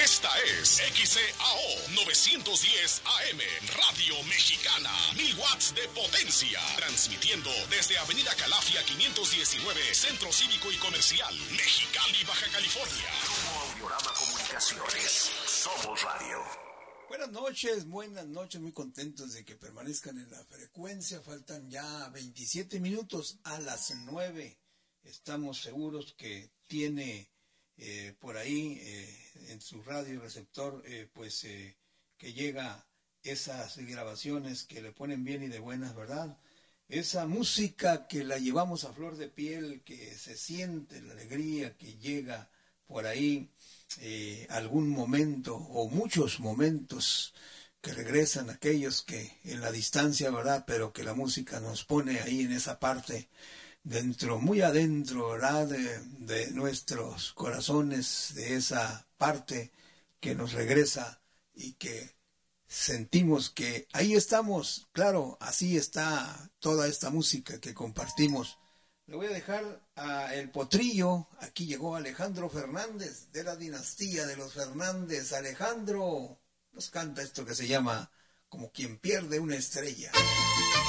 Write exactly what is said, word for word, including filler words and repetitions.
Esta es X C A O novecientos diez A M, Radio Mexicana, mil watts de potencia, transmitiendo desde Avenida Calafia quinientos diecinueve, Centro Cívico y Comercial, Mexicali, Baja California. Grupo Audiorama Comunicaciones, somos radio. Buenas noches, buenas noches, muy contentos de que permanezcan en la frecuencia. Faltan ya veintisiete minutos a las nueve. Estamos seguros que tiene eh, por ahí eh, en su radio receptor, eh, pues eh, que llega esas grabaciones que le ponen bien y de buenas, ¿verdad? Esa música que la llevamos a flor de piel, que se siente la alegría que llega por ahí. Eh, algún momento o muchos momentos que regresan, aquellos que en la distancia, ¿verdad? Pero que la música nos pone ahí en esa parte dentro, muy adentro, ¿verdad? De, de nuestros corazones, de esa parte que nos regresa y que sentimos que ahí estamos. Claro, así está toda esta música que compartimos. Le voy a dejar a El Potrillo. Aquí llegó Alejandro Fernández, de la dinastía de los Fernández. Alejandro nos canta esto que se llama Como quien pierde una estrella.